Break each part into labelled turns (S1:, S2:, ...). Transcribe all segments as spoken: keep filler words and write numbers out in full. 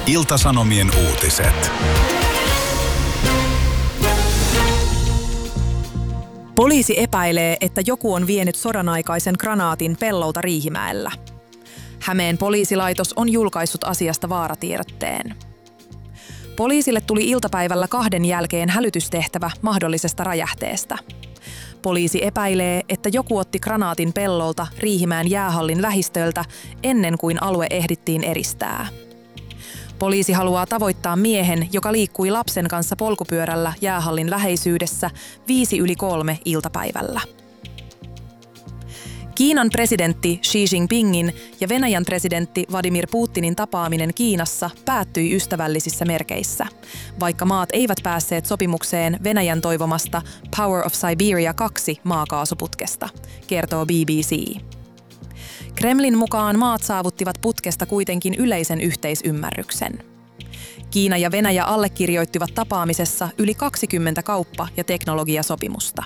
S1: Ilta-Sanomien uutiset.
S2: Poliisi epäilee, että joku on vienyt sodanaikaisen granaatin pellolta Riihimäellä. Hämeen poliisilaitos on julkaissut asiasta vaaratiedotteen. Poliisille tuli iltapäivällä kahden jälkeen hälytystehtävä mahdollisesta räjähteestä. Poliisi epäilee, että joku otti granaatin pellolta Riihimäen jäähallin lähistöltä ennen kuin alue ehdittiin eristää. Poliisi haluaa tavoittaa miehen, joka liikkui lapsen kanssa polkupyörällä jäähallin läheisyydessä viisi yli kolme iltapäivällä. Kiinan presidentti Xi Jinpingin ja Venäjän presidentti Vladimir Putinin tapaaminen Kiinassa päättyi ystävällisissä merkeissä, vaikka maat eivät päässeet sopimukseen Venäjän toivomasta Power of Siberia kaksi maakaasuputkesta, kertoo B B C. Kremlin mukaan maat saavuttivat putkesta kuitenkin yleisen yhteisymmärryksen. Kiina ja Venäjä allekirjoittivat tapaamisessa yli kaksikymmentä kauppa- ja teknologiasopimusta.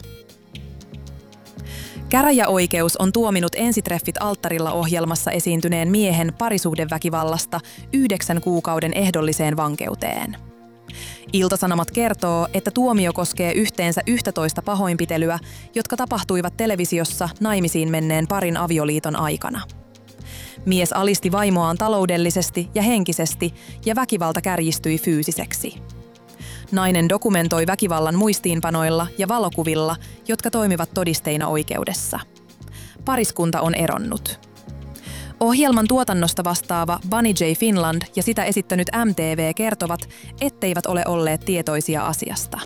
S2: Käräjäoikeus on tuominut Ensitreffit alttarilla -ohjelmassa esiintyneen miehen parisuhdeväkivallasta yhdeksän kuukauden ehdolliseen vankeuteen. Ilta-Sanomat kertoo, että tuomio koskee yhteensä yksitoista pahoinpitelyä, jotka tapahtuivat televisiossa naimisiin menneen parin avioliiton aikana. Mies alisti vaimoaan taloudellisesti ja henkisesti, ja väkivalta kärjistyi fyysiseksi. Nainen dokumentoi väkivallan muistiinpanoilla ja valokuvilla, jotka toimivat todisteina oikeudessa. Pariskunta on eronnut. Ohjelman tuotannosta vastaava Bunny J. Finland ja sitä esittänyt M T V kertovat, etteivät ole olleet tietoisia asiasta.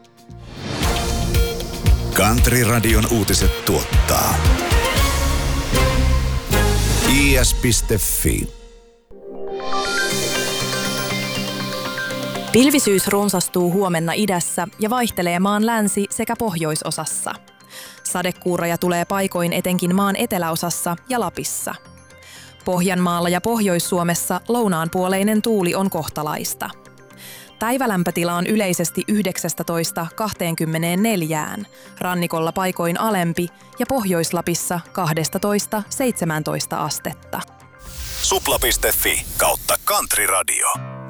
S1: Country-radion uutiset tuottaa I S piste F I.
S2: Pilvisyys runsastuu huomenna idässä ja vaihtelee maan länsi- sekä pohjoisosassa. Sadekuuroja tulee paikoin etenkin maan eteläosassa ja Lapissa. Pohjanmaalla ja Pohjois-Suomessa lounaanpuoleinen tuuli on kohtalaista. Päivälämpötila on yleisesti yhdeksästätoista kaksikymmentäneljä, rannikolla paikoin alempi ja Pohjois-Lapissa kaksitoista seitsemäntoista astetta.
S1: Supla piste fi kautta Country Radio.